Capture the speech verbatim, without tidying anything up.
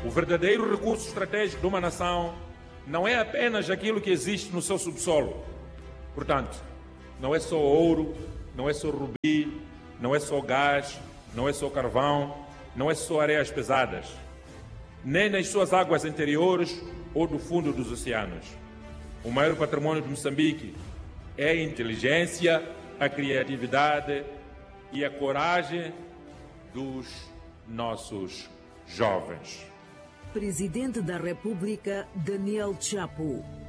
O verdadeiro recurso estratégico de uma nação não é apenas aquilo que existe no seu subsolo. Portanto, não é só ouro, não é só rubi, não é só gás, não é só carvão, não é só areias pesadas, nem nas suas águas interiores ou do fundo dos oceanos. O maior patrimônio de Moçambique é a inteligência, a criatividade e a coragem dos nossos jovens. Presidente da República, Daniel Chapo.